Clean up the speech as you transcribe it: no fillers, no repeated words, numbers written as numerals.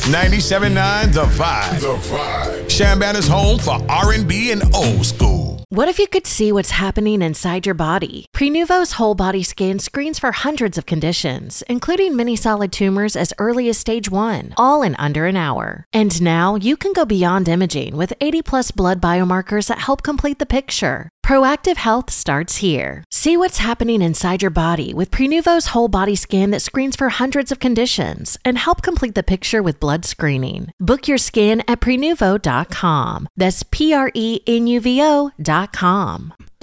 97.9 The Vibe. The Vibe. Chambana's home for R&B and old school. What if you could see what's happening inside your body? Prenuvo's whole body scan screens for hundreds of conditions, including many solid tumors as early as stage 1, all in under an hour. And now you can go beyond imaging with 80+ blood biomarkers that help complete the picture. Proactive health starts here. See what's happening inside your body with Prenuvo's whole body scan that screens for hundreds of conditions and help complete the picture with blood screening. Book your scan at Prenuvo.com. That's Prenuvo.com.